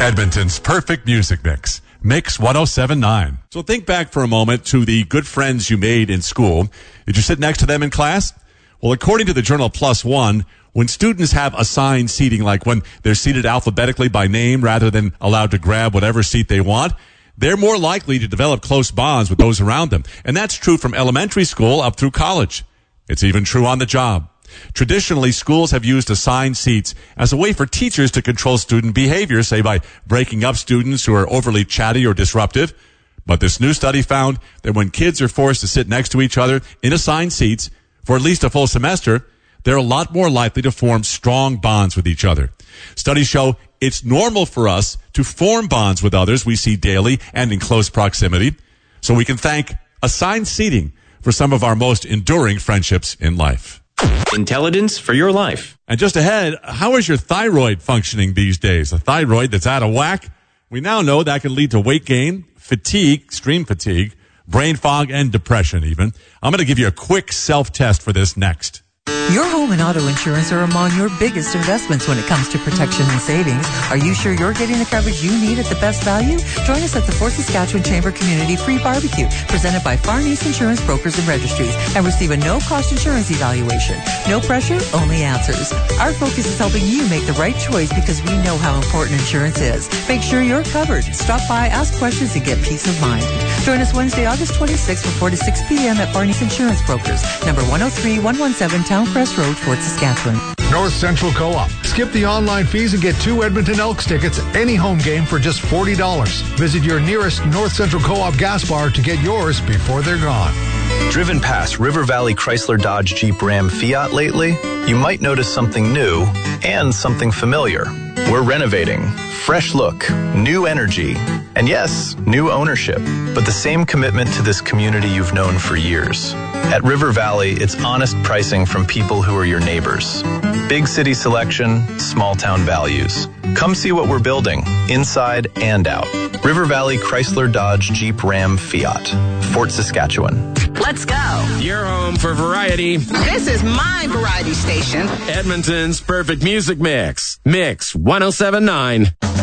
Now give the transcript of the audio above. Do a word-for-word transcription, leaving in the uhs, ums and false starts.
Edmonton's perfect music mix. Mix one oh seven point nine. So think back for a moment to the good friends you made in school. Did you sit next to them in class? Well, according to the journal Plus One, when students have assigned seating, like when they're seated alphabetically by name rather than allowed to grab whatever seat they want, they're more likely to develop close bonds with those around them. And that's true from elementary school up through college. It's even true on the job. Traditionally, schools have used assigned seats as a way for teachers to control student behavior, say by breaking up students who are overly chatty or disruptive. But this new study found that when kids are forced to sit next to each other in assigned seats for at least a full semester, they're a lot more likely to form strong bonds with each other. Studies show it's normal for us to form bonds with others we see daily and in close proximity, so we can thank assigned seating for some of our most enduring friendships in life. Intelligence for your life. And just ahead, how is your thyroid functioning these days? A thyroid that's out of whack? We now know that can lead to weight gain, fatigue, extreme fatigue, brain fog, and depression even. I'm going to give you a quick self-test for this next. Your home and auto insurance are among your biggest investments when it comes to protection and savings. Are you sure you're getting the coverage you need at the best value? Join us at the Fort Saskatchewan Chamber Community Free Barbecue, presented by Farnese Insurance Brokers and Registries, and receive a no-cost insurance evaluation. No pressure, only answers. Our focus is helping you make the right choice because we know how important insurance is. Make sure you're covered. Stop by, ask questions, and get peace of mind. Join us Wednesday, August twenty-sixth from four to six p.m. at Farnese Insurance Brokers, number one oh three one one seven Town Crest Road, Fort Saskatchewan. North Central Co-op. Skip the online fees and get two Edmonton Elks tickets any home game for just forty dollars. Visit your nearest North Central Co-op gas bar to get yours before they're gone. Driven past River Valley Chrysler Dodge Jeep Ram Fiat lately? You might notice something new and something familiar. We're renovating. Fresh look, new energy, and yes, new ownership, but the same commitment to this community you've known for years. At River Valley, it's honest pricing from people who are your neighbors. Big city selection, small town values. Come see what we're building, inside and out. River Valley Chrysler Dodge Jeep Ram Fiat, Fort Saskatchewan. Let's go. Your home for variety. This is my variety station. Edmonton's perfect music mix. Mix one oh seven point nine.